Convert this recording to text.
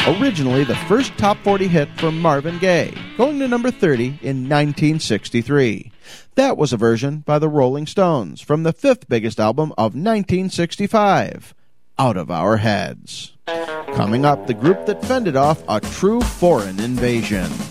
originally the first top 40 hit for Marvin Gaye, going to number 30 in 1963. That was a version by the Rolling Stones from the fifth biggest album of 1965, Out of Our Heads. Coming up, the group that fended off a true foreign invasion.